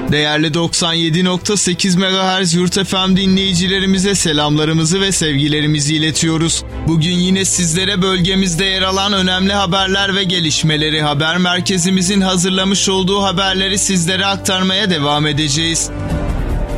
Değerli 97.8 MHz Yurt FM dinleyicilerimize selamlarımızı ve sevgilerimizi iletiyoruz. Bugün yine sizlere bölgemizde yer alan önemli haberler ve gelişmeleri, haber merkezimizin hazırlamış olduğu haberleri sizlere aktarmaya devam edeceğiz.